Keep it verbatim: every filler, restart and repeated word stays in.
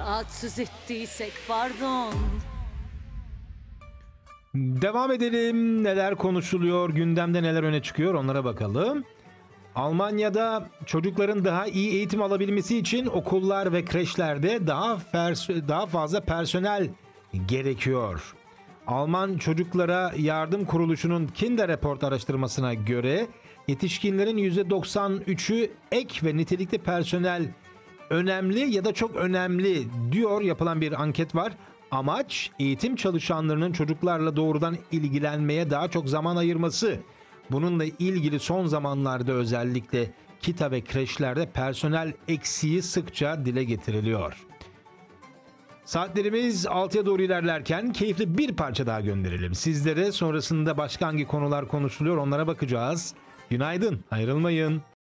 Rahatsız ettiysek pardon. Devam edelim. Neler konuşuluyor, gündemde neler öne çıkıyor onlara bakalım. Almanya'da çocukların daha iyi eğitim alabilmesi için okullar ve kreşlerde daha fers- daha fazla personel gerekiyor. Alman Çocuklara Yardım Kuruluşu'nun Kinderreport araştırmasına göre yetişkinlerin yüzde doksan üçü ek ve nitelikli personel önemli ya da çok önemli diyor, yapılan bir anket var. Amaç eğitim çalışanlarının çocuklarla doğrudan ilgilenmeye daha çok zaman ayırması. Bununla ilgili son zamanlarda özellikle kita ve kreşlerde personel eksiği sıkça dile getiriliyor. Saatlerimiz altıya doğru ilerlerken keyifli bir parça daha gönderelim sizlere. Sonrasında başka hangi konular konuşuluyor onlara bakacağız. Günaydın, ayrılmayın.